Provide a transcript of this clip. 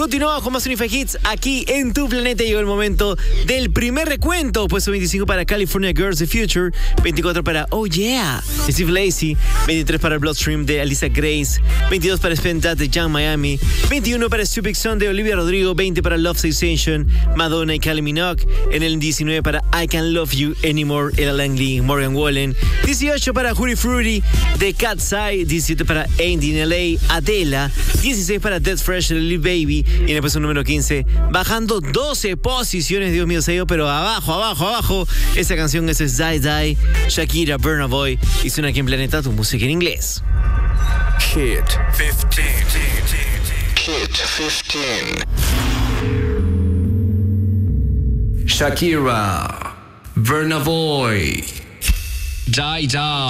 Continuamos con más Unified Hits aquí en Tu Planeta. Llegó el momento del primer recuento. Puesto 25 para California Girls The Future, 24 para Oh Yeah de Steve Lacy, 23 para Bloodstream de Alicia Grace, 22 para Spend That de Young Miami, 21 para Stupid Son de Olivia Rodrigo, 20 para Love Sensation, Madonna y Kylie Minogue. En el 19 para I Can't Love You Anymore, Ella Langley, Morgan Wallen. 18 para Hootie Fruity de Cat's Eye, 17 para Ain't in LA, Adela, 16 para Dead Fresh de Lil Baby. Y en el puesto número 15, bajando 12 posiciones, Dios mío, se ha ido, pero abajo. Esa canción es Die Die, Shakira, Burna Boy, y suena aquí en Planeta Tu Música en Inglés. Hit 15. Hit 15. Shakira, Burna Boy, Die Die.